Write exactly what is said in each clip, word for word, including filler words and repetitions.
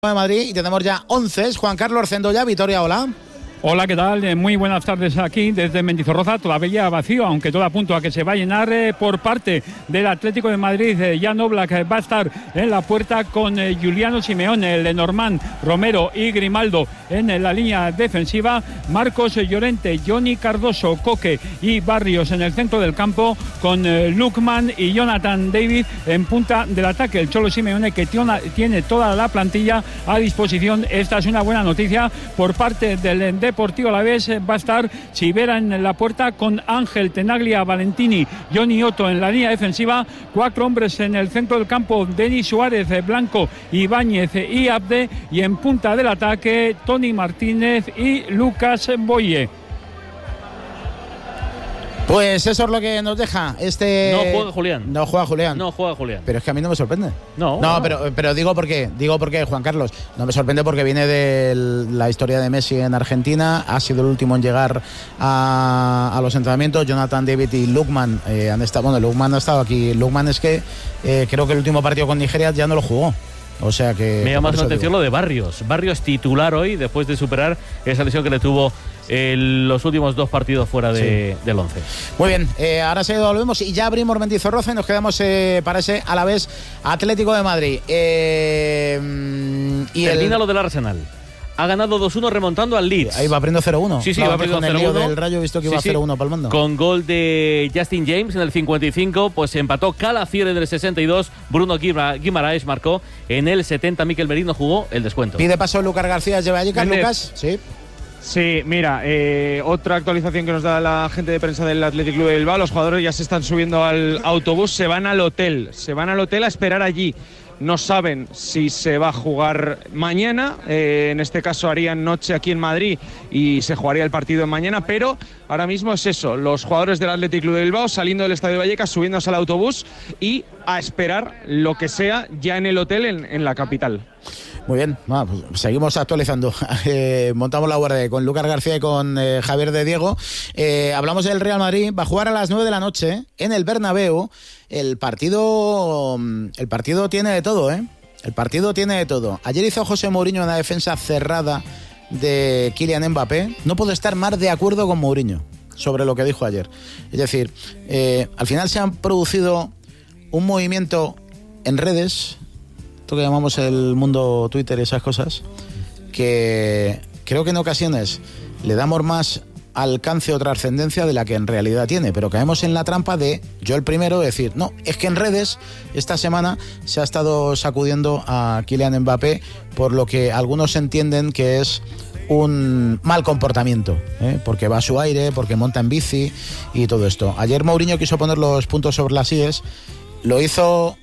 de Madrid y tenemos ya once. Juan Carlos Centolla, Vitoria, hola. Hola, ¿qué tal? Muy buenas tardes aquí desde Mendizorroza, todavía vacío, aunque todo apunta a que se va a llenar eh, por parte del Atlético de Madrid. Eh, Jan Oblak eh, va a estar en la puerta con eh, Giuliano Simeone, Lenormand, Romero y Grimaldo en eh, la línea defensiva. Marcos eh, Llorente, Johnny Cardoso, Coque y Barrios en el centro del campo, con eh, Lookman y Jonathan David en punta del ataque. El Cholo Simeone, que tiene toda la plantilla a disposición. Esta es una buena noticia por parte del Deportivo Alavés. Va a estar Chivera en la puerta con Ángel, Tenaglia, Valentini, Johnny Otto en la línea defensiva. Cuatro hombres en el centro del campo: Denis Suárez, Blanco, Ibáñez y Abde. Y en punta del ataque, Tony Martínez y Lucas Boye. Pues eso es lo que nos deja este... No juega Julián. No juega Julián. No juega Julián. Pero es que a mí no me sorprende. No. No, no. Pero, pero digo por qué. Digo por qué, Juan Carlos. No me sorprende porque viene de la historia de Messi en Argentina. Ha sido el último en llegar a, a los entrenamientos. Jonathan David y Lookman eh, han estado... Bueno, Lookman ha estado aquí. Lookman es que eh, creo que el último partido con Nigeria ya no lo jugó. O sea que... Me llama más la atención lo de Barrios. Barrios titular hoy, después de superar esa lesión que le tuvo en los últimos dos partidos fuera de, sí. del once. Muy bien, eh, ahora se volvemos y ya abrimos Mendizorroza y nos quedamos eh, para ese Alavés Atlético de Madrid. Eh, y Termina el... lo del Arsenal. Ha ganado dos uno remontando al Leeds. Ahí va abriendo cero uno. Sí, sí, claro, va abriendo cero uno. Con el lío del Rayo he visto que sí, iba sí. cero uno palmando. Con gol de Justin James en el cincuenta y cinco, pues empató Calafiore en el sesenta y dos. Bruno Guimaraes marcó en el setenta. Mikel Merino jugó el descuento. Pide paso Lucas García, lleva allí. Lucas, sí. Sí, mira, eh, otra actualización que nos da la gente de prensa del Athletic Club de Bilbao. Los jugadores ya se están subiendo al autobús, se van al hotel, se van al hotel a esperar allí. No saben si se va a jugar mañana, eh, en este caso harían noche aquí en Madrid y se jugaría el partido en mañana, pero ahora mismo es eso, los jugadores del Athletic Club de Bilbao saliendo del Estadio de Vallecas, subiéndose al autobús y a esperar lo que sea ya en el hotel en, en la capital. Muy bien, ah, pues seguimos actualizando. Eh, montamos la guardia con Lucas García y con eh, Javier de Diego. Eh, hablamos del Real Madrid. Va a jugar a las nueve de la noche en el Bernabéu. El partido, el partido tiene de todo, ¿eh? El partido tiene de todo. Ayer hizo José Mourinho una defensa cerrada de Kylian Mbappé. No puedo estar más de acuerdo con Mourinho sobre lo que dijo ayer. Es decir, eh, al final se han producido un movimiento en redes, que llamamos el mundo Twitter y esas cosas, que creo que en ocasiones le damos más alcance o trascendencia de la que en realidad tiene, pero caemos en la trampa de, yo el primero, decir, no, es que en redes esta semana se ha estado sacudiendo a Kylian Mbappé por lo que algunos entienden que es un mal comportamiento, ¿eh? Porque va a su aire, porque monta en bici y todo esto. Ayer Mourinho quiso poner los puntos sobre las íes, lo hizo...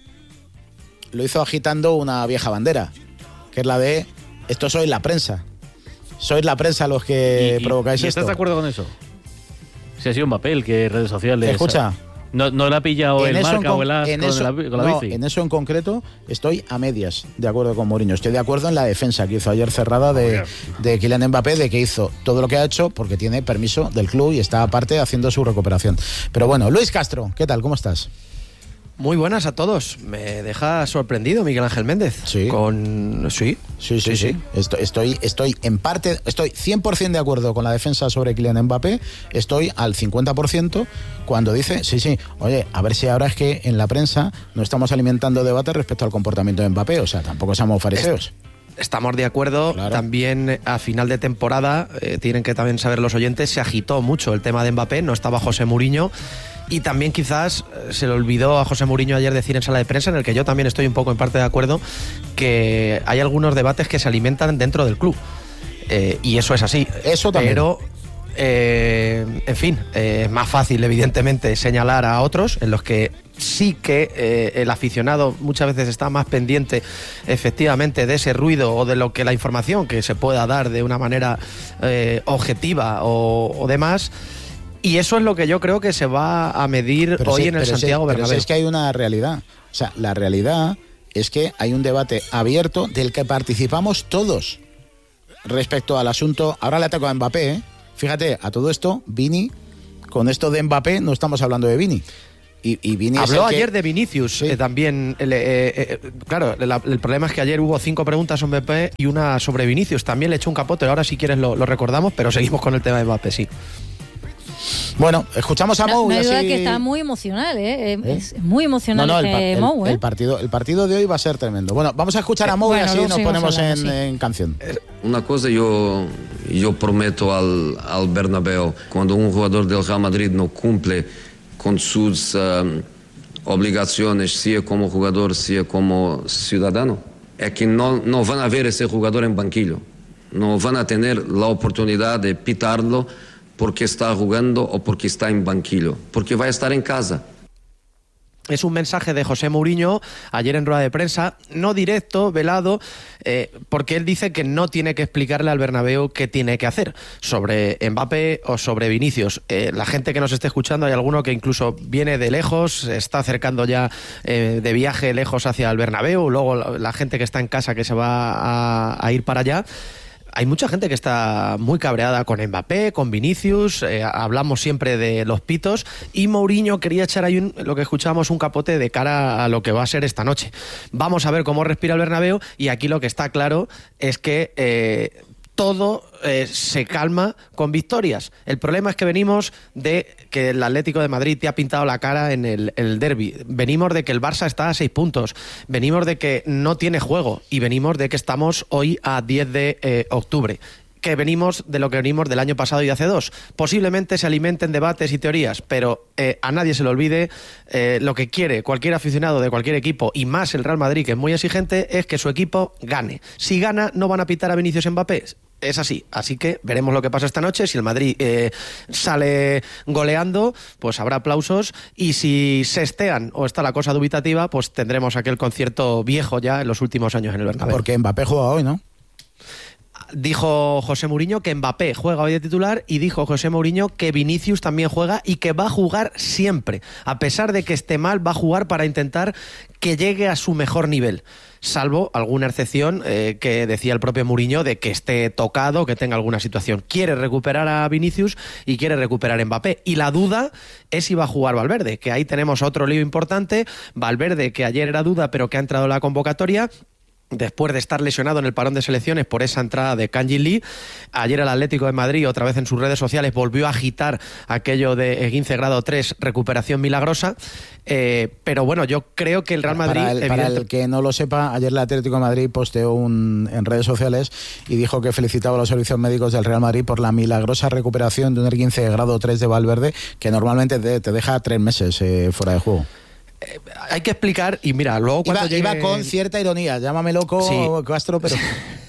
lo hizo agitando una vieja bandera, que es la de, esto sois la prensa. Sois la prensa los que ¿Y, provocáis y esto. ¿Estás de acuerdo con eso? Si ha sido un papel que redes sociales... Escucha. No, no le ha pillado en el Marca Marca o el As con, eso, la, con la no, bici. En eso en concreto estoy a medias de acuerdo con Mourinho. Estoy de acuerdo en la defensa que hizo ayer cerrada de, de Kylian Mbappé, de que hizo todo lo que ha hecho porque tiene permiso del club y está aparte haciendo su recuperación. Pero bueno, Luis Castro, ¿qué tal? ¿Cómo estás? Muy buenas a todos. Me deja sorprendido Miguel Ángel Méndez. Sí. Con... Sí. Sí, sí, sí. sí. Estoy, estoy, estoy en parte, estoy cien por ciento de acuerdo con la defensa sobre Kylian Mbappé. Estoy al cincuenta por ciento cuando dice, sí, sí, oye, a ver si ahora es que en la prensa no estamos alimentando debate respecto al comportamiento de Mbappé. O sea, tampoco somos fariseos. Estamos de acuerdo. Claro. También a final de temporada, eh, tienen que también saber los oyentes, se agitó mucho el tema de Mbappé. No estaba José Mourinho. Y también quizás se le olvidó a José Mourinho ayer decir en sala de prensa, en el que yo también estoy un poco en parte de acuerdo, que hay algunos debates que se alimentan dentro del club. Eh, y eso es así. Eso también. Pero, eh, en fin, eh, es más fácil, evidentemente, señalar a otros en los que sí que eh, el aficionado muchas veces está más pendiente, efectivamente, de ese ruido o de lo que la información que se pueda dar de una manera eh, objetiva o, o demás. Y eso es lo que yo creo que se va a medir pero hoy sí, en el Santiago sí, Bernabéu. Pero es que hay una realidad. O sea, la realidad es que hay un debate abierto del que participamos todos respecto al asunto. Ahora le ataco a Mbappé, ¿eh? Fíjate, a todo esto, Vini, con esto de Mbappé no estamos hablando de Vini. Y, y Vini Habló que... ayer de Vinicius, sí. eh, también. Eh, eh, eh, claro, la, el problema es que ayer hubo cinco preguntas sobre Mbappé y una sobre Vinicius. También le echó un capote. Ahora, si quieres, lo, lo recordamos, pero seguimos con el tema de Mbappé, sí. Bueno, escuchamos a no, Mou. No hay duda así... que está muy emocional, ¿eh? ¿Eh? Es muy emocional no, no, este el, Mou, el, ¿eh? el, partido, el partido de hoy va a ser tremendo. Bueno, vamos a escuchar a Mou eh, y así nos ponemos hablando, en, sí. en canción. Una cosa yo, yo prometo al, al Bernabéu, cuando un jugador del Real Madrid no cumple con sus um, obligaciones, sea como jugador, sea como ciudadano, es que no, no van a ver ese jugador en banquillo, no van a tener la oportunidad de pitarlo porque está jugando o porque está en banquillo, porque va a estar en casa. Es un mensaje de José Mourinho ayer en rueda de prensa, no directo, velado, eh, porque él dice que no tiene que explicarle al Bernabéu qué tiene que hacer sobre Mbappé o sobre Vinicius. Eh, la gente que nos esté escuchando, hay alguno que incluso viene de lejos, se está acercando ya eh, de viaje lejos hacia el Bernabéu, luego la, la gente que está en casa que se va a, a ir para allá. Hay mucha gente que está muy cabreada con Mbappé, con Vinicius, eh, hablamos siempre de los pitos, y Mourinho quería echar ahí un, lo que escuchábamos, un capote de cara a lo que va a ser esta noche. Vamos a ver cómo respira el Bernabéu, y aquí lo que está claro es que eh, todo eh, se calma con victorias. El problema es que venimos de que el Atlético de Madrid te ha pintado la cara en el, el derbi. Venimos de que el Barça está a seis puntos. Venimos de que no tiene juego. Y venimos de que estamos hoy a diez de octubre. Que venimos de lo que venimos del año pasado y hace dos. Posiblemente se alimenten debates y teorías, pero eh, a nadie se le olvide eh, lo que quiere cualquier aficionado de cualquier equipo, y más el Real Madrid, que es muy exigente, es que su equipo gane. Si gana, no van a pitar a Vinicius Mbappé. Es así, así que veremos lo que pasa esta noche. Si el Madrid eh, sale goleando, pues habrá aplausos, y si se estean o está la cosa dubitativa, pues tendremos aquel concierto viejo ya en los últimos años en el Bernabéu. Porque Mbappé juega hoy, ¿no? Dijo José Mourinho que Mbappé juega hoy de titular, y dijo José Mourinho que Vinicius también juega y que va a jugar siempre. A pesar de que esté mal, va a jugar para intentar que llegue a su mejor nivel. Salvo alguna excepción eh, que decía el propio Mourinho de que esté tocado, que tenga alguna situación. Quiere recuperar a Vinicius y quiere recuperar a Mbappé. Y la duda es si va a jugar Valverde, que ahí tenemos otro lío importante. Valverde, que ayer era duda, pero que ha entrado en la convocatoria después de estar lesionado en el parón de selecciones por esa entrada de Kangin Lee. Ayer el Atlético de Madrid, otra vez en sus redes sociales, volvió a agitar aquello de esguince grado tres, recuperación milagrosa. Eh, pero bueno, yo creo que el Real Madrid... Para el, para el que no lo sepa, ayer el Atlético de Madrid posteó un, en redes sociales y dijo que felicitaba a los servicios médicos del Real Madrid por la milagrosa recuperación de un esguince grado tres de Valverde, que normalmente te, te deja tres meses eh, fuera de juego. Eh, hay que explicar, y mira, luego cuando iba, llegue... iba con cierta ironía, llámame loco, sí. Castro, pero...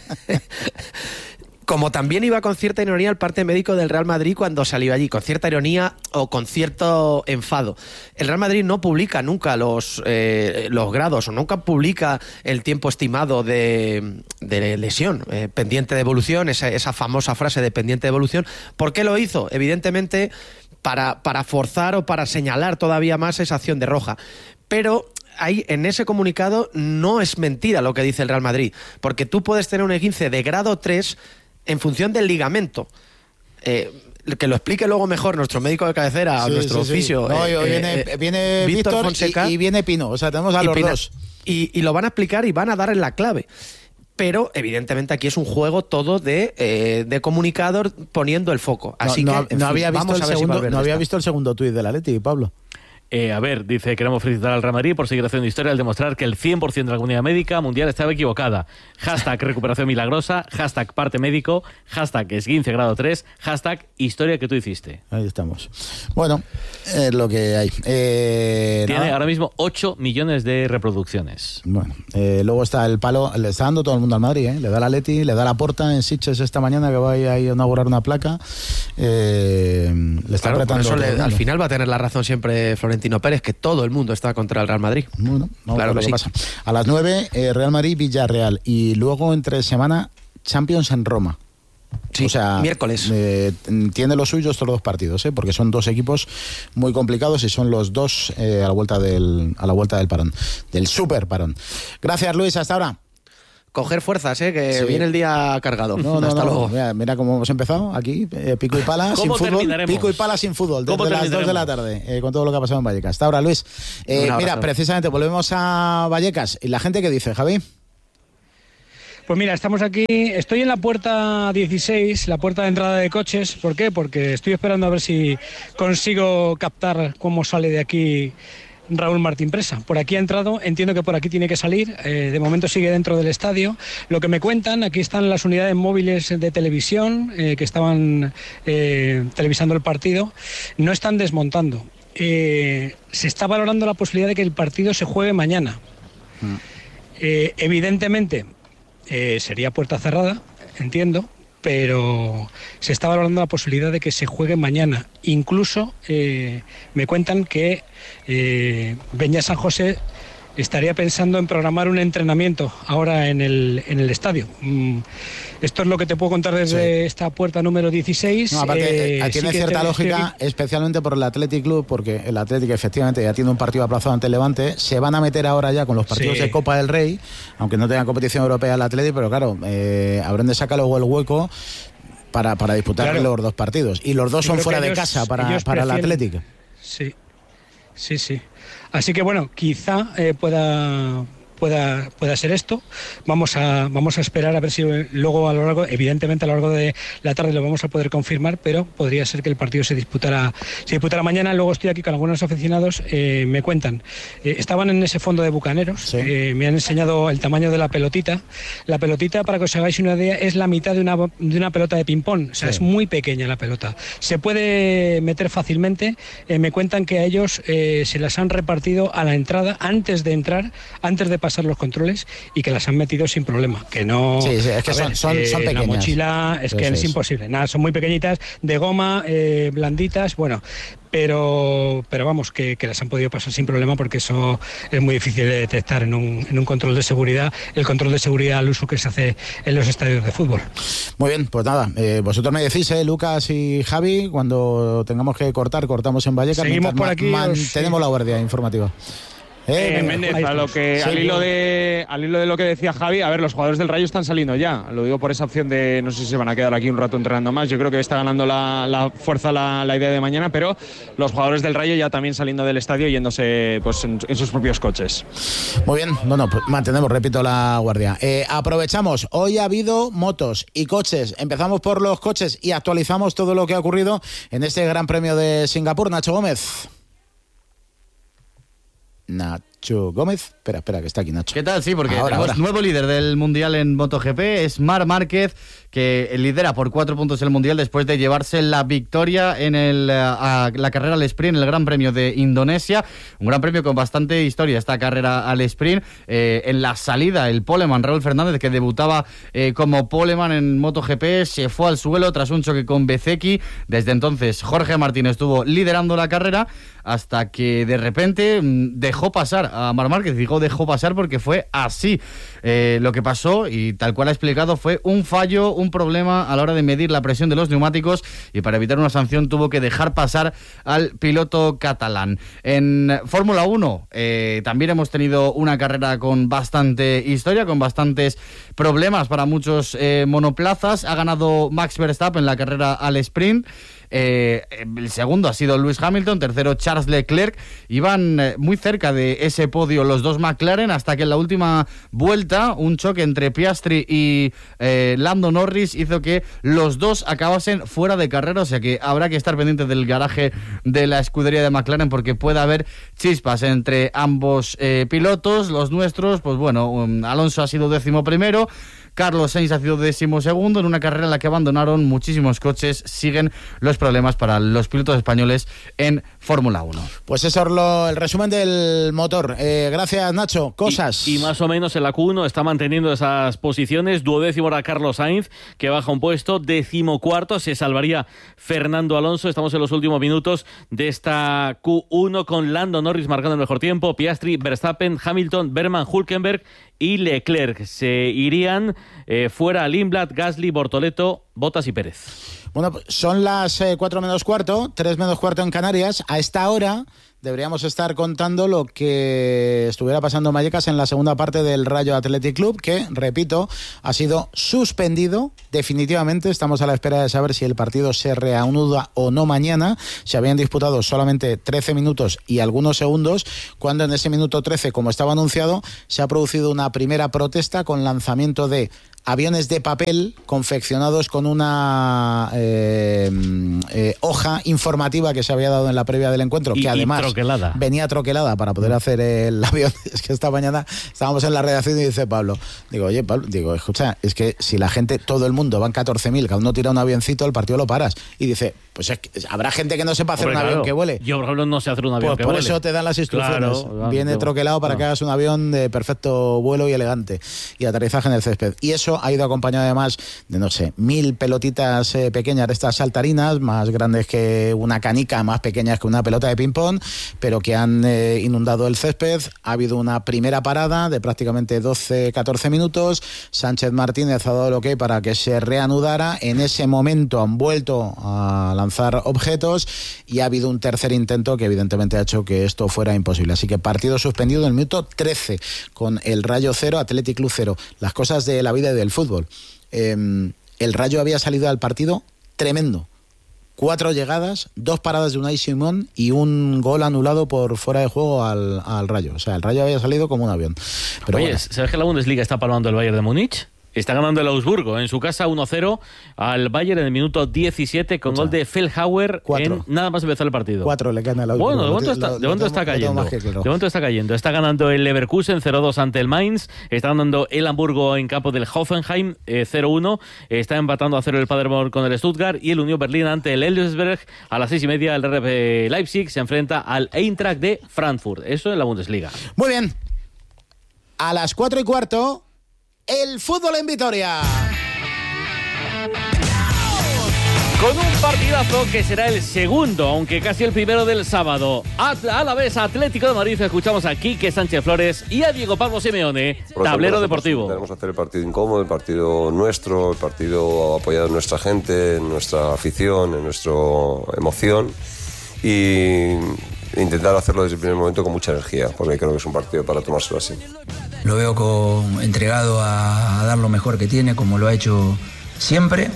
Como también iba con cierta ironía el parte médico del Real Madrid cuando salió allí, con cierta ironía o con cierto enfado. El Real Madrid no publica nunca los, eh, los grados, o nunca publica el tiempo estimado de, de lesión, eh, pendiente de evolución, esa, esa famosa frase de pendiente de evolución. ¿Por qué lo hizo? Evidentemente para, para forzar o para señalar todavía más esa acción de roja. Pero... ahí en ese comunicado no es mentira lo que dice el Real Madrid, porque tú puedes tener un esguince de grado tres en función del ligamento. Eh, que lo explique luego mejor nuestro médico de cabecera, sí, nuestro sí, oficio. Sí. No, eh, viene, eh, viene Víctor, Víctor Fonseca y, y viene Pino, o sea, tenemos a los Pina, dos. Y, y lo van a explicar y van a dar en la clave. Pero, evidentemente, aquí es un juego todo de, eh, de comunicador poniendo el foco. Así no, que, no, no, fin, había visto el segundo, si no había visto el segundo tuit del Atleti, Pablo. Eh, a ver, dice, queremos felicitar al Real Madrid por seguir haciendo historia al demostrar que el cien por ciento de la comunidad médica mundial estaba equivocada. Hashtag recuperación milagrosa, hashtag parte médico, hashtag esguince grado tres, hashtag historia que tú hiciste. Ahí estamos. Bueno, es lo que hay. Eh, Tiene nada. ahora mismo ocho millones de reproducciones. Bueno, eh, luego está el palo, le está dando todo el mundo al Madrid, ¿eh? Le da la Leti, le da la Porta en Sitges esta mañana que va a ir a inaugurar una placa. Eh, le está claro, apretando. Por eso le, al final va a tener la razón siempre Florentino Pérez, que todo el mundo está contra el Real Madrid. Bueno, vamos claro a ver lo que que sí. pasa. A las nueve, eh, Real Madrid-Villarreal. Y luego, entre semana, Champions en Roma. Sí, o sea, miércoles. Eh, tiene lo suyo estos dos partidos, ¿eh? Porque son dos equipos muy complicados y son los dos eh, a la vuelta del a la vuelta del parón, del super parón. Gracias, Luis, hasta ahora. Coger fuerzas, ¿eh? Que sí. Viene el día cargado. No, no, Hasta no. luego. Mira, mira cómo hemos empezado aquí, eh, pico y pala sin fútbol. Pico y pala sin fútbol, desde las dos de la tarde, eh, con todo lo que ha pasado en Vallecas. Hasta ahora, Luis. Eh, mira, precisamente, volvemos a Vallecas. ¿Y la gente qué dice, Javi? Pues mira, estamos aquí, estoy en la puerta dieciséis, la puerta de entrada de coches. ¿Por qué? Porque estoy esperando a ver si consigo captar cómo sale de aquí Raúl Martín Presa. Por aquí ha entrado, entiendo que por aquí tiene que salir, eh, de momento sigue dentro del estadio. Lo que me cuentan, aquí están las unidades móviles de televisión eh, que estaban eh, televisando el partido, no están desmontando. Eh, se está valorando la posibilidad de que el partido se juegue mañana. Mm. Eh, evidentemente, eh, sería puerta cerrada, entiendo, pero se está valorando la posibilidad de que se juegue mañana. Incluso eh, me cuentan que eh, Beñat San José estaría pensando en programar un entrenamiento ahora en el, en el estadio. Mm, esto es lo que te puedo contar desde sí. esta puerta número dieciséis. No, aparte, eh, tiene sí cierta lógica, que... especialmente por el Athletic Club, porque el Athletic efectivamente ya tiene un partido aplazado ante el Levante. Se van a meter ahora ya con los partidos sí. de Copa del Rey, aunque no tengan competición europea el Athletic, pero claro, eh, habrán de sacar luego el hueco para, para disputar claro. los dos partidos. Y los dos son fuera ellos, de casa para, para el Athletic. Sí, sí, sí. Así que bueno, quizá eh, pueda, pueda, pueda ser esto. Vamos a, vamos a esperar a ver si luego a lo largo, evidentemente a lo largo de la tarde lo vamos a poder confirmar, pero podría ser que el partido se disputara, se disputara mañana. Luego estoy aquí con algunos aficionados, eh, me cuentan, eh, estaban en ese fondo de bucaneros, sí. eh, me han enseñado el tamaño de la pelotita. La pelotita, para que os hagáis una idea, es la mitad de una, de una pelota de ping-pong, o sea, sí. es muy pequeña la pelota. Se puede meter fácilmente. Eh, me cuentan que a ellos eh, se las han repartido a la entrada, antes de entrar, antes de pasar los controles, y que las han metido sin problema. Que no. Sí, sí, es que son, ver, son, son eh, pequeñas. La mochila es que Eso es, es imposible. Nada, son muy pequeñitas, de goma, eh, blanditas, bueno. Pero, pero vamos, que, que las han podido pasar sin problema, porque eso es muy difícil de detectar en un, en un control de seguridad, el control de seguridad al uso que se hace en los estadios de fútbol. Muy bien, pues nada, eh, vosotros me decís, eh, Lucas y Javi, cuando tengamos que cortar, cortamos en Vallecas. Seguimos por aquí. Mantenemos os... la guardia informativa. Eh, Méndez, a lo que, sí, al, hilo de, al hilo de lo que decía Javi, a ver, los jugadores del Rayo están saliendo ya. Lo digo por esa opción de no sé si se van a quedar aquí un rato entrenando más. Yo creo que está ganando la, la fuerza la, la idea de mañana, pero los jugadores del Rayo ya también saliendo del estadio y yéndose pues, en, en sus propios coches. Muy bien, bueno, pues mantenemos, repito, la guardia. Eh, aprovechamos, hoy ha habido motos y coches. Empezamos por los coches y actualizamos todo lo que ha ocurrido en este Gran Premio de Singapur. Nacho Gómez. Nacho Gómez, espera, espera, que está aquí Nacho. ¿Qué tal? Sí, porque ahora, tenemos ahora. nuevo líder del Mundial en MotoGP, es Marc Márquez, que lidera por cuatro puntos el Mundial después de llevarse la victoria en el, a, la carrera al sprint, en el Gran Premio de Indonesia. Un gran premio con bastante historia, esta carrera al sprint. Eh, en la salida, el poleman Raúl Fernández, que debutaba eh, como poleman en MotoGP, se fue al suelo tras un choque con Bezzecchi. Desde entonces, Jorge Martín estuvo liderando la carrera hasta que de repente dejó pasar a Marc Márquez. Digo dejó pasar porque fue así. Eh, lo que pasó, y tal cual ha explicado, fue un fallo, un problema a la hora de medir la presión de los neumáticos, y para evitar una sanción tuvo que dejar pasar al piloto catalán. En Fórmula uno eh, también hemos tenido una carrera con bastante historia, con bastantes problemas para muchos eh, monoplazas. Ha ganado Max Verstappen la carrera al sprint. Eh, el segundo ha sido Lewis Hamilton, tercero Charles Leclerc. Iban eh, muy cerca de ese podio los dos McLaren, hasta que en la última vuelta un choque entre Piastri y eh, Lando Norris hizo que los dos acabasen fuera de carrera. O sea que habrá que estar pendiente del garaje de la escudería de McLaren, porque puede haber chispas entre ambos eh, pilotos. Los nuestros, pues bueno, um, Alonso ha sido décimo primero, Carlos Sainz ha sido décimo segundo en una carrera en la que abandonaron muchísimos coches. Siguen los problemas para los pilotos españoles en Fórmula uno. Pues eso es lo, el resumen del motor. Eh, gracias, Nacho. Cosas. Y, y más o menos en la Q uno está manteniendo esas posiciones. Duodécimo era Carlos Sainz, que baja un puesto. Decimocuarto se salvaría Fernando Alonso. Estamos en los últimos minutos de esta Q uno, con Lando Norris marcando el mejor tiempo. Piastri, Verstappen, Hamilton, Berman, Hülkenberg y Leclerc. Se irían eh, fuera Lindblad, Gasly, Bortoleto, Bottas y Pérez. Bueno, pues son las eh, cuatro menos cuarto, tres menos cuarto en Canarias. A esta hora deberíamos estar contando lo que estuviera pasando en Vallecas en la segunda parte del Rayo Athletic Club, que, repito, ha sido suspendido definitivamente. Estamos a la espera de saber si el partido se reanuda o no mañana. Se habían disputado solamente trece minutos y algunos segundos, cuando en ese minuto trece, como estaba anunciado, se ha producido una primera protesta con lanzamiento de aviones de papel confeccionados con una eh, eh, hoja informativa que se había dado en la previa del encuentro, y, que además troquelada. venía troquelada para poder hacer el avión. Es que esta mañana estábamos en la redacción y dice Pablo, digo, oye Pablo, digo, escucha, es que si la gente, todo el mundo, van catorce mil, cada uno tira un avioncito, el partido lo paras. Y dice, pues es que habrá gente que no sepa hacer Hombre, un claro. avión que vuele. Yo, por ejemplo, no sé hacer un avión Pues que por vuele. eso te dan las instrucciones. Claro, Viene yo, troquelado para no. que hagas un avión de perfecto vuelo y elegante y aterrizaje en el césped. Y eso ha ido acompañado además de, no sé, mil pelotitas eh, pequeñas de estas saltarinas, más grandes que una canica, más pequeñas que una pelota de ping-pong, pero que han eh, inundado el césped. Ha habido una primera parada de prácticamente doce catorce minutos. Sánchez Martínez ha dado el ok para que se reanudara. En ese momento han vuelto a lanzar objetos y ha habido un tercer intento que evidentemente ha hecho que esto fuera imposible. Así que partido suspendido en el minuto trece, con el Rayo cero, Athletic Club cero. Las cosas de la vida y del fútbol. Eh, el Rayo había salido al partido tremendo. Cuatro llegadas, dos paradas de Unai Simón y un gol anulado por fuera de juego al, al Rayo. O sea, el Rayo había salido como un avión. Pero Oye, bueno. ¿sabes que la Bundesliga está palmando el Bayern de Múnich? Está ganando el Augsburgo en su casa uno cero al Bayern en el minuto diecisiete con Escucha, gol de Feldhauer cuatro. en nada más empezar el partido. Cuatro le quedan al Augsburgo. Bueno, de momento Lo- está, lo- de lo momento tengo- está lo tengo cayendo. más que claro. De momento está cayendo. Está ganando el Leverkusen cero dos ante el Mainz. Está ganando el Hamburgo en campo del Hoffenheim eh, cero uno. Está empatando a cero el Paderborn con el Stuttgart. Y el Unión Berlín ante el Elversberg a las seis y media. El R B Leipzig se enfrenta al Eintracht de Frankfurt. Eso en la Bundesliga. Muy bien. A las cuatro y cuarto, el fútbol en Vitoria. Con un partidazo que será el segundo, aunque casi el primero del sábado. At- a la vez Atlético de Madrid, escuchamos a Quique Sánchez Flores y a Diego Pablo Simeone, Por lo tablero tanto, deportivo. Tenemos que hacer el partido incómodo, el partido nuestro, el partido apoyado en nuestra gente, en nuestra afición, en nuestra emoción y intentar hacerlo desde el primer momento con mucha energía, porque creo que es un partido para tomárselo así. Lo veo con, entregado a, a dar lo mejor que tiene, como lo ha hecho siempre.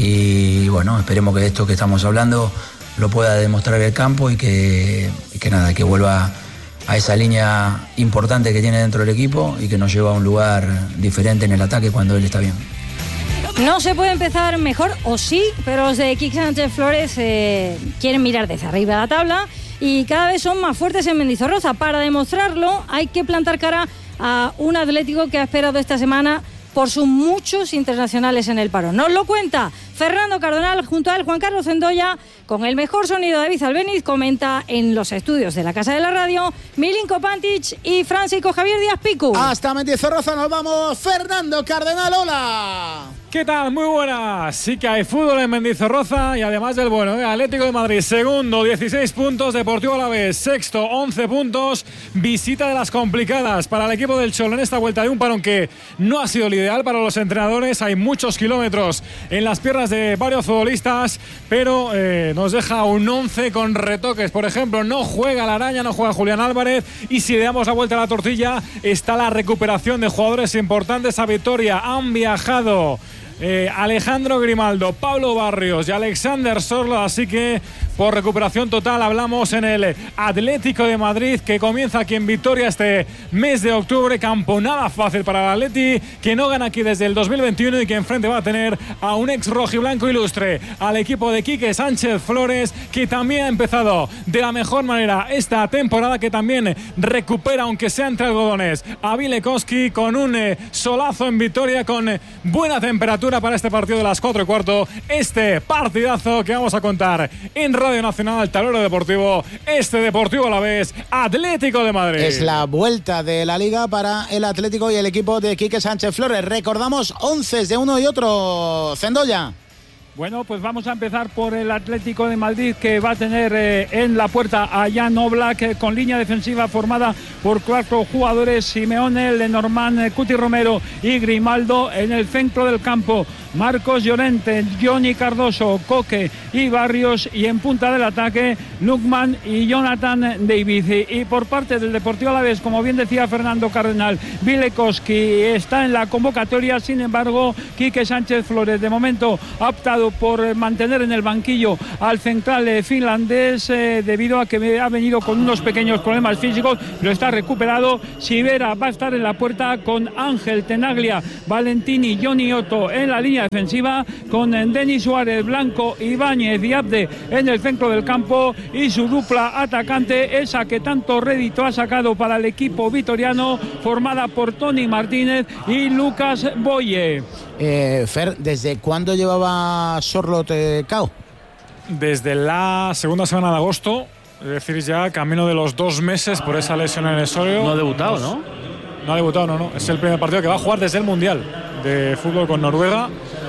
Y bueno, esperemos que esto que estamos hablando lo pueda demostrar el campo y que, y que nada, que vuelva a esa línea importante que tiene dentro del equipo y que nos lleva a un lugar diferente en el ataque cuando él está bien. No se puede empezar mejor, o sí, pero los de Quique Sánchez Flores eh, quieren mirar desde arriba de la tabla y cada vez son más fuertes en Mendizorroza. Para demostrarlo hay que plantar cara a un Atlético que ha esperado esta semana por sus muchos internacionales en el paro. Nos lo cuenta Fernando Cardenal junto a él, Juan Carlos Zendoya, con el mejor sonido de David Albeniz, comenta en los estudios de la Casa de la Radio Milinko Pantic y Francisco Javier Díaz Picu. Hasta Mendizorroza nos vamos. Fernando Cardenal, hola. ¿Qué tal? Muy buenas. Sí que hay fútbol en Mendizorroza y además del bueno, ¿eh? Atlético de Madrid, segundo, dieciséis puntos, Deportivo Alavés, sexto, once puntos, visita de las complicadas para el equipo del Cholo en esta vuelta de un parón que no ha sido el ideal para los entrenadores. Hay muchos kilómetros en las piernas de varios futbolistas, pero eh, nos deja un once con retoques. Por ejemplo, no juega la Araña, no juega Julián Álvarez, y si le damos la vuelta a la tortilla, está la recuperación de jugadores importantes a Vitoria. Han viajado Eh, Alejandro Grimaldo, Pablo Barrios y Alexander Sorlo, así que por recuperación total hablamos en el Atlético de Madrid, que comienza aquí en Vitoria este mes de octubre. Campo nada fácil para el Atleti, que no gana aquí desde el dos mil veintiuno y que enfrente va a tener a un ex rojiblanco ilustre, al equipo de Quique Sánchez Flores, que también ha empezado de la mejor manera esta temporada, que también recupera, aunque sea entre algodones, a Vilekowski con un eh, solazo en Vitoria, con eh, buena temperatura para este partido de las cuatro y cuarto. Este partidazo que vamos a contar en Radio Nacional, tablero deportivo, este Deportivo Alavés, Atlético de Madrid. Es la vuelta de la Liga para el Atlético y el equipo de Quique Sánchez Flores. Recordamos once de uno y otro. Zendoya. Bueno, pues vamos a empezar por el Atlético de Madrid, que va a tener eh, en la puerta a Jan Oblak, eh, con línea defensiva formada por cuatro jugadores: Simeone, Lenormand, eh, Cuti Romero y Grimaldo. En el centro del campo, Marcos Llorente, Johnny Cardoso, Coque y Barrios, y en punta del ataque, Lookman y Jonathan David. Y por parte del Deportivo Alavés, como bien decía Fernando Cardenal, Bilekoski está en la convocatoria. Sin embargo, Quique Sánchez Flores de momento ha optado por mantener en el banquillo al central eh, finlandés, eh, debido a que ha venido con unos pequeños problemas físicos, pero está recuperado. Sivera va a estar en la puerta con Ángel, Tenaglia, Valentini, Johnny Otto en la línea defensiva, con eh, Denis Suárez, Blanco, Ibáñez y Abde en el centro del campo, y su dupla atacante, esa que tanto rédito ha sacado para el equipo vitoriano, formada por Tony Martínez y Lucas Boye. Eh, Fer, ¿desde cuándo llevaba Sorloth eh, Cao? Desde la segunda semana de agosto, es decir, ya camino de los dos meses por esa lesión en el sóleo. No ha debutado, ¿no? No ha debutado, no, no. Es el primer partido que va a jugar desde el Mundial de fútbol con Noruega.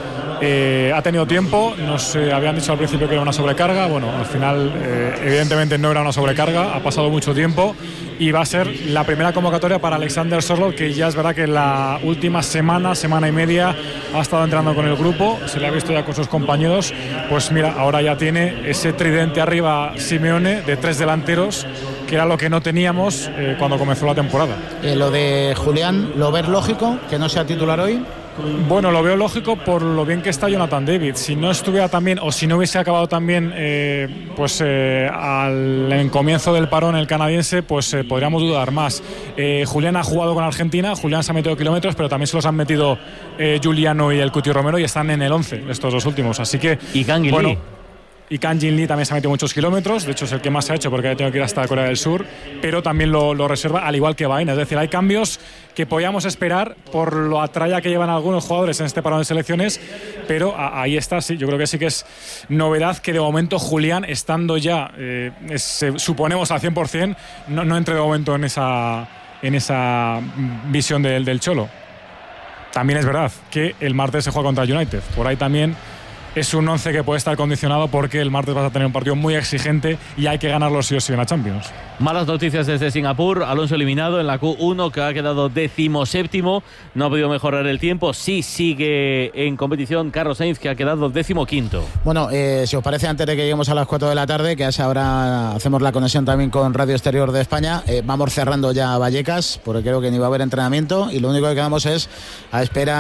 Eh, ha tenido tiempo, nos eh, habían dicho al principio que era una sobrecarga. Bueno, al final eh, evidentemente no era una sobrecarga, ha pasado mucho tiempo y va a ser la primera convocatoria para Alexander Sorloth, que ya es verdad que en la última semana, semana y media ha estado entrenando con el grupo, se le ha visto ya con sus compañeros. Pues mira, ahora ya tiene ese tridente arriba Simeone de tres delanteros, que era lo que no teníamos eh, cuando comenzó la temporada. Eh, lo de Julián, ¿lo ves lógico que no sea titular hoy? Bueno, lo veo lógico por lo bien que está Jonathan David. Si no estuviera tan bien, o si no hubiese acabado tan bien, eh, pues eh, al en comienzo del parón el canadiense, pues eh, podríamos dudar más. Eh, Julián ha jugado con Argentina, Julián se ha metido kilómetros, pero también se los han metido eh, Giuliano y el Cuti Romero, y están en el once, estos dos últimos. Así que, y Kang bueno, Lee. Y Kang Jin Lee también se ha metido muchos kilómetros, de hecho es el que más se ha hecho porque ha tenido que ir hasta Corea del Sur, pero también lo, lo reserva, al igual que Baena. Es decir, hay cambios que podíamos esperar por lo atraya que llevan algunos jugadores en este parón de selecciones, pero a, ahí está, sí, yo creo que sí que es novedad que de momento Julián, estando ya, eh, es, suponemos al cien por ciento, no, no entre de momento en esa, en esa visión del, del Cholo. También es verdad que el martes se juega contra United, por ahí también es un once que puede estar condicionado porque el martes vas a tener un partido muy exigente y hay que ganarlo sí o sí en la Champions. Malas noticias desde Singapur. Alonso eliminado en la Q uno, que ha quedado decimoséptimo. No ha podido mejorar el tiempo. Sí sigue en competición Carlos Sainz, que ha quedado decimoquinto. Bueno, eh, si os parece, antes de que lleguemos a las cuatro de la tarde, que a esa hora hacemos la conexión también con Radio Exterior de España, eh, vamos cerrando ya Vallecas, porque creo que ni va a haber entrenamiento y lo único que quedamos es a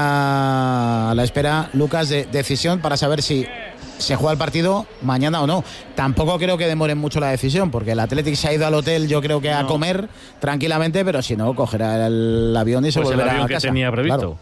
espera, a la espera, Lucas, de decisión para saber si se juega el partido mañana o no. Tampoco creo que demoren mucho la decisión, porque el Athletic se ha ido al hotel, yo creo que a no. comer tranquilamente, pero si no, cogerá el avión y se pues volverá el avión a casa. Que tenía previsto. Claro.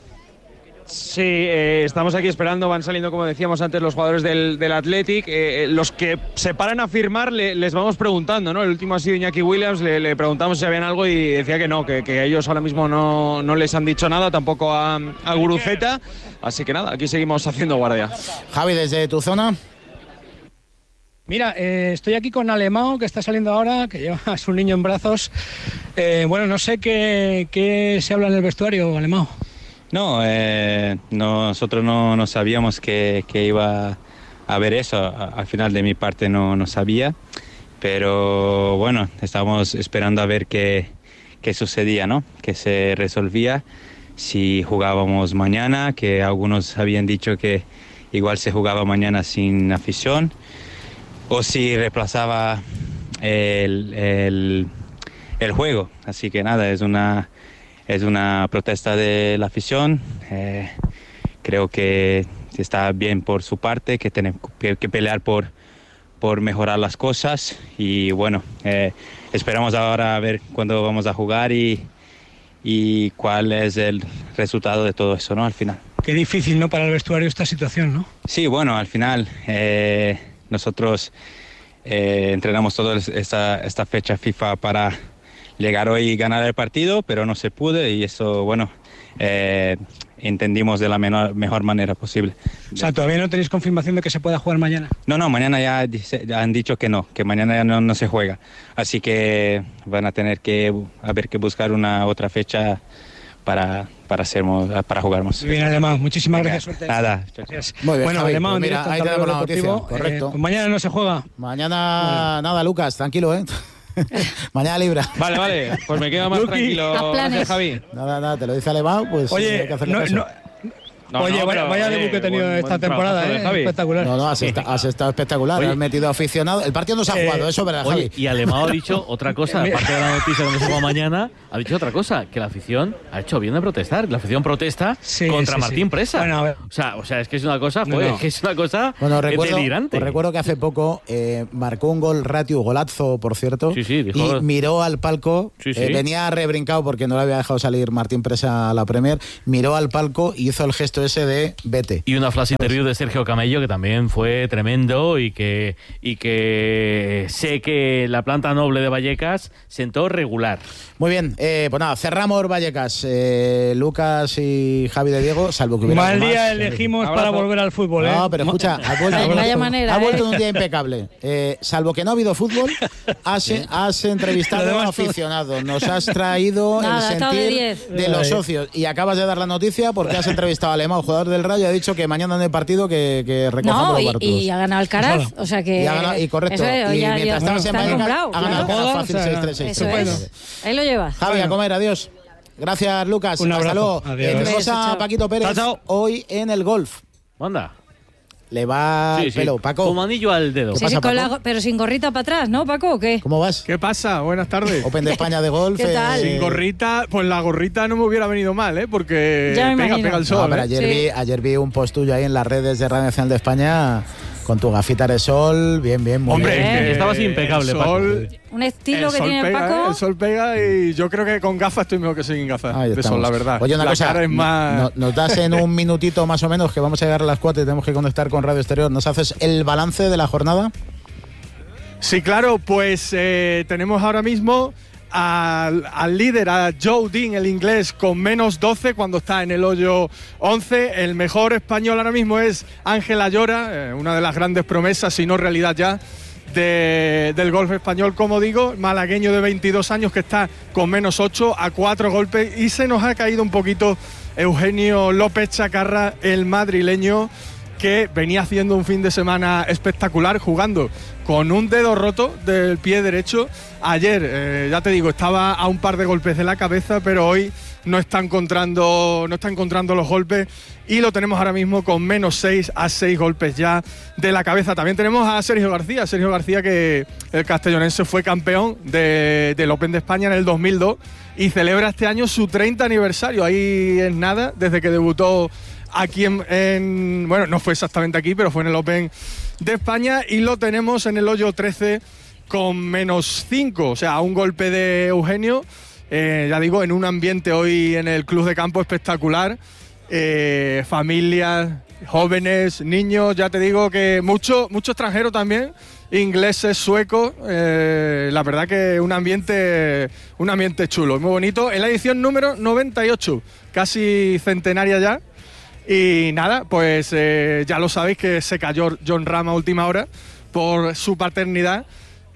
Sí, eh, estamos aquí esperando, van saliendo, como decíamos antes, los jugadores del, del Athletic. Eh, los que se paran a firmar le, les vamos preguntando, ¿no? El último ha sido Iñaki Williams, le, le preguntamos si sabían algo y decía que no, que, que ellos ahora mismo no, no les han dicho nada, tampoco a, a Guruceta. Así que nada, aquí seguimos haciendo guardia. Javi, desde tu zona. Mira, eh, estoy aquí con Alemão, que está saliendo ahora, que lleva a su niño en brazos. Eh, bueno, no sé qué, qué se habla en el vestuario, Alemão. No, eh, nosotros no, no sabíamos que, que iba a haber eso. Al final de mi parte no, no sabía, pero bueno, estábamos esperando a ver qué, qué sucedía, ¿no? Que se resolvía si jugábamos mañana, que algunos habían dicho que igual se jugaba mañana sin afición, o si reemplazaba el, el, el juego. Así que nada, es una... Es una protesta de la afición. Eh, creo que está bien por su parte, que tenemos que, que pelear por, por mejorar las cosas. Y bueno, eh, esperamos ahora a ver cuándo vamos a jugar y, y cuál es el resultado de todo eso, ¿no? Al final. Qué difícil, ¿no? Para el vestuario esta situación, ¿no? Sí, bueno, al final eh, nosotros eh, entrenamos toda esta, esta fecha FIFA para llegar hoy y ganar el partido, pero no se pudo y eso, bueno, eh, entendimos de la menor, mejor manera posible. O sea, ¿todavía no tenéis confirmación de que se pueda jugar mañana? No, no, mañana ya, dice, ya han dicho que no, que mañana ya no, no se juega. Así que van a tener que haber que buscar una otra fecha para, para, sermos, para jugar más. Bien, Alemán, muchísimas Venga, gracias. Suerte. Nada. Gracias. Muy bien, bueno, Javi, Alemán, pues mira, ahí tenemos la noticia, correcto. Eh, pues mañana no se juega. Mañana bueno. nada, Lucas, tranquilo, ¿eh? Mañana libra. Vale, vale, pues me quedo más tranquilo. Gracias, Javi. Nada, nada, te lo dice Alemán, pues Oye, hay que hacerle no, caso. No, No, Oye, no, vaya, vaya debut que he tenido buen, esta buen temporada, ¿eh? Espectacular. No, no, has, esta, has estado espectacular. Oye, has metido aficionado. El partido no se ha jugado, eh, eso, ¿verdad, Javi? Oye, y Alemán ha dicho otra cosa, aparte de la noticia que no se juega mañana, ha dicho otra cosa, que la afición ha hecho bien de protestar. La afición protesta sí, contra sí, Martín sí. Presa. Bueno, a ver. O sea, o sea, es que es una cosa, no, pues, no. que es una cosa bueno, recuerdo, delirante. Os recuerdo que hace poco eh, marcó un gol Ratiu, golazo, por cierto, sí, sí, dijo... y miró al palco. Sí, sí. Eh, venía rebrincado porque no le había dejado salir Martín Presa a la Premier. Miró al palco y hizo el gesto ese de vete. Y una flash interview de Sergio Camello que también fue tremendo y que, y que sé que la planta noble de Vallecas sentó regular. Muy bien, eh, pues nada, cerramos Vallecas. Eh, Lucas y Javi de Diego, salvo que hubiera mal día más. Elegimos Abrazo. Para volver al fútbol. ¿eh? No, pero escucha, ha vuelto, de vaya manera, ha vuelto ¿eh? en un día impecable. Eh, salvo que no ha habido fútbol, has, has entrevistado a un aficionado, nos has traído Nada, el sentir de, de los socios y acabas de dar la noticia porque has entrevistado a Alemán, jugador del Rayo, y ha dicho que mañana en el partido que, que recojamos no, los y, bártulos. y ha ganado Alcaraz, o sea que... Y, ha ganado, y correcto, eso, y ya, mientras ya, estabas en Vallecas, ha ganado Alcaraz fácil seis tres seis tres. Eso es, ahí lo llevas. Javi, a comer, adiós. Gracias, Lucas. Un Hasta luego. Tenemos a Paquito Pérez chao, chao. hoy en el golf. Anda. Le va sí, el pelo, sí. Paco. Como anillo al dedo. Sí, pasa, sí, con Paco? la, pero sin gorrita para atrás, ¿no, Paco? ¿O qué? ¿Cómo vas? ¿Qué pasa? Buenas tardes. Open de España de golf. ¿Qué tal? Sin gorrita, pues la gorrita no me hubiera venido mal, ¿eh? Porque ya me pega, pega el sol. No, pero ¿eh? ayer, sí. vi, ayer vi un post tuyo ahí en las redes de Radio Nacional de España con tu gafita de sol. Bien, bien, muy Hombre, bien. que estabas impecable, sol, Paco. Un estilo el que sol tiene pega, Paco. ¿eh? El sol pega y yo creo que con gafas estoy mejor que sin gafas Ahí de estamos. sol, la verdad. Oye, una la cosa, cara es más... no, nos das en un minutito más o menos, que vamos a llegar a las cuatro y tenemos que conectar con Radio Exterior. ¿Nos haces el balance de la jornada? Sí, claro, pues eh, tenemos ahora mismo al, al líder, a Joe Dean, el inglés, con menos doce cuando está en el hoyo once. El mejor español ahora mismo es Ángel Ayora, eh, una de las grandes promesas, si no realidad ya, de, del golf español, como digo, malagueño de veintidós años que está con menos ocho a cuatro golpes. Y se nos ha caído un poquito Eugenio López Chacarra, el madrileño, que venía haciendo un fin de semana espectacular, jugando con un dedo roto del pie derecho. Ayer, eh, ya te digo, estaba a un par de golpes de la cabeza, pero hoy no está encontrando, no está encontrando los golpes y lo tenemos ahora mismo con menos seis a seis golpes ya de la cabeza. También tenemos a Sergio García, Sergio García que el castellonense fue campeón de, del Open de España en el dos mil dos y celebra este año su treinta aniversario. Ahí es nada, desde que debutó aquí en, en, bueno, no fue exactamente aquí, pero fue en el Open de España y lo tenemos en el hoyo trece con menos cinco, o sea, a un golpe de Eugenio, eh, ya digo, en un ambiente hoy en el club de campo espectacular, eh, familias, jóvenes, niños, ya te digo que mucho, mucho extranjero también, ingleses, suecos, eh, la verdad que un ambiente, un ambiente chulo, muy bonito, en la edición número noventa y ocho, casi centenaria ya. Y nada, pues eh, ya lo sabéis que se cayó John Ram a última hora por su paternidad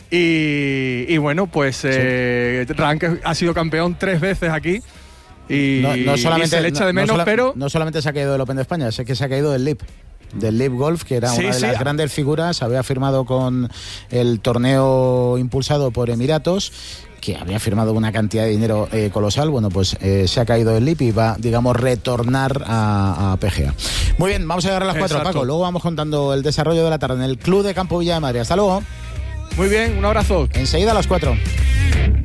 y, y bueno, pues eh, sí. Ram ha sido campeón tres veces aquí y, no, no solamente, y se le echa de no, menos, no sola, pero... No solamente se ha caído del Open de España, es que se ha caído del L I P. Del L I P Golf, que era sí, una de sí. las grandes figuras, había firmado con el torneo impulsado por Emiratos, que había firmado una cantidad de dinero eh, colosal. Bueno, pues eh, se ha caído el L I P y va, digamos, retornar a, a P G A. Muy bien, vamos a llegar a las cuatro, Paco. Luego vamos contando el desarrollo de la tarde en el Club de Campo Villa de Madrid. Hasta luego. Muy bien, un abrazo. Enseguida a las cuatro.